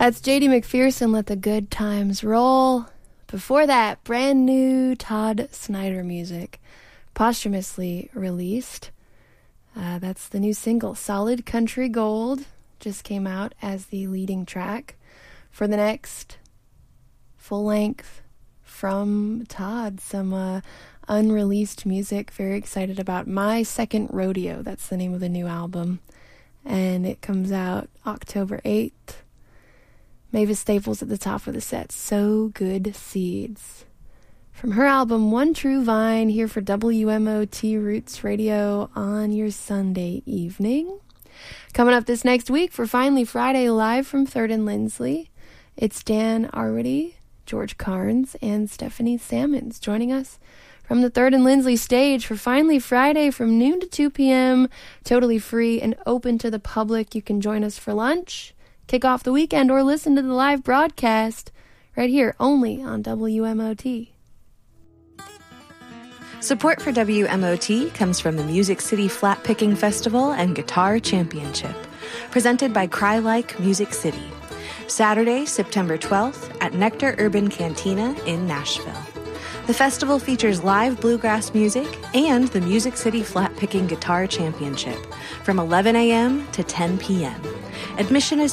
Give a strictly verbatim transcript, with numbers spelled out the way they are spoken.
That's J D McPherson, Let the Good Times Roll. Before that, brand new Todd Snyder music, posthumously released. Uh, that's the new single, Solid Country Gold, just came out as the leading track for the next full length from Todd. Some uh, unreleased music. Very excited about My Second Rodeo. That's the name of the new album. And it comes out October eighth. Mavis Staples at the top of the set. So Good Seeds. From her album, One True Vine, here for W M O T Roots Radio on your Sunday evening. Coming up this next week for Finally Friday, live from Third and Lindsley, it's Dan Arwady, George Carnes, and Stephanie Sammons joining us from the Third and Lindsley stage for Finally Friday from noon to two p.m. Totally free and open to the public. You can join us for lunch, kick off the weekend, or listen to the live broadcast right here only on W M O T. Support for W M O T comes from the Music City Flat Picking Festival and Guitar Championship, presented by Cry Like Music City. Saturday, September twelfth at Nectar Urban Cantina in Nashville. The festival features live bluegrass music and the Music City Flat Picking Guitar Championship from eleven a.m. to ten p.m. Admission is